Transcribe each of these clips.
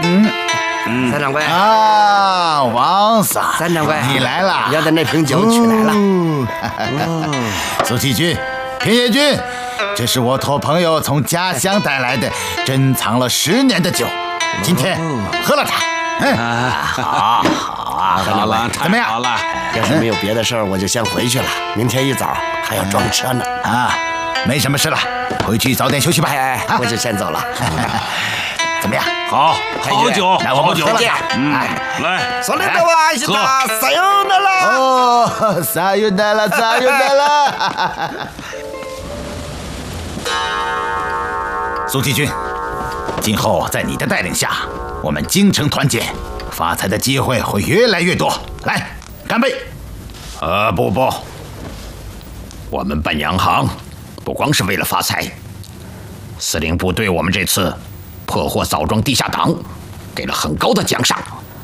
三掌柜啊，王嫂， 三掌柜， 你来了， 要的那瓶酒取来了。 苏启军、平野君，这是我托朋友从家乡带来的，珍藏了10年的酒，今天喝了它。 好啊， 好了， 怎么样？ 好了， 要是没有别的事儿，我就先回去了。明天一早还要装车呢。 啊，没什么事了，回去早点休息吧。 我就先走了。 怎么样？ 好，好酒， 那我们喝了它。 来， それでは明日さようなら。 哦，撒由那拉，撒由那拉。苏启军，今后在你的带领下，我们京城团结，发财的机会会越来越多。来，干杯！ 不，我们办洋行不光是为了发财。司令部对我们这次破获枣庄地下党给了很高的奖赏，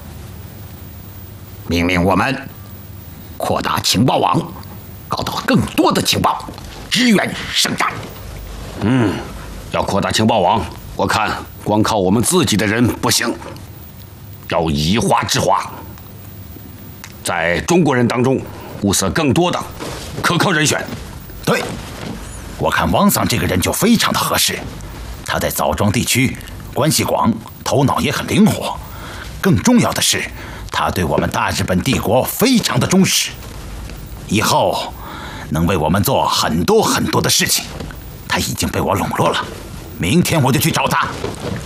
命令我们扩大情报网，搞到更多的情报，支援圣战。 要扩大情报网，我看光靠我们自己的人不行，要以华制华，在中国人当中物色更多的可靠人选。 对，我看汪桑这个人就非常的合适，他在枣庄地区关系广，头脑也很灵活，更重要的是，他对我们大日本帝国非常的忠实，以后能为我们做很多很多的事情。他已经被我笼络了，明天我就去找他。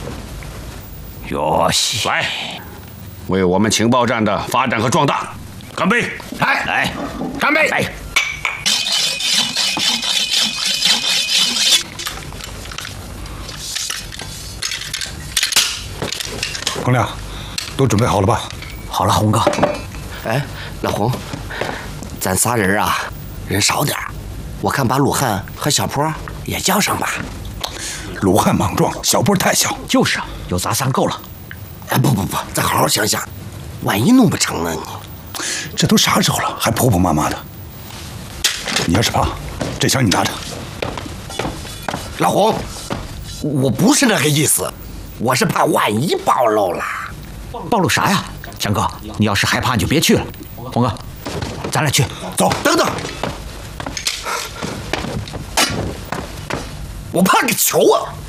哟西， 来，为我们情报站的发展和壮大干杯！ 来，干杯！来。 公亮，都准备好了吧？ 好了，红哥。哎，老红，咱仨人啊，人少点儿，我看把鲁汉和小坡也叫上吧。 鲁汉莽撞，小坡太小。 就是啊，有咱3够了。 哎，不，咱好好想想，万一弄不成呢？ 这都啥时候了，还婆婆妈妈的？你要是怕，这枪你拿着。 老红，我不是那个意思，我是怕万一暴露了。 暴露啥呀？强哥，你要是害怕你就别去了。红哥，咱俩去。 走， 等等，我怕个球啊！